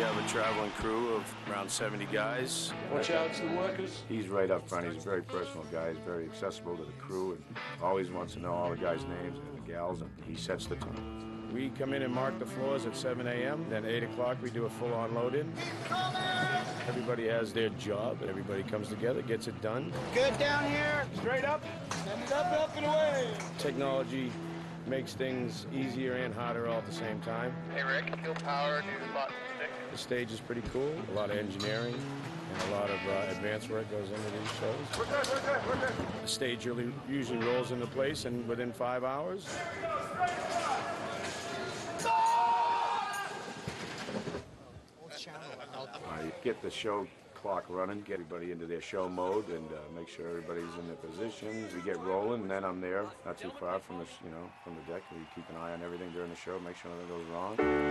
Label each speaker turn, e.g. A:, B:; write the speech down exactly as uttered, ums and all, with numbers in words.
A: have a traveling crew of around seventy guys.
B: Watch out to the workers.
C: He's right up front. He's a very personal guy. He's very accessible to the crew and always wants to know all the guys' names and the gals, and he sets the tone.
A: We come in and mark the floors at seven A M Then eight o'clock we do a full-on load-in. Everybody has their job. Everybody comes together, gets it done.
D: Good down here. Straight up. Send it up, up and away.
A: Technology makes things easier and harder all at the same time.
E: Hey Rick, fuel power, new button stick.
A: The stage is pretty cool. A lot of engineering and a lot of uh, advanced work goes into these shows.
B: We're good, we're good, we're good.
A: The stage really, usually rolls into place and within five hours.
C: Uh, you get the show clock running, get everybody into their show mode, and uh, make sure everybody's in their positions. We get rolling, and then I'm there, not too far from the, you know, from the deck. We keep an eye on everything during the show, make sure nothing goes wrong.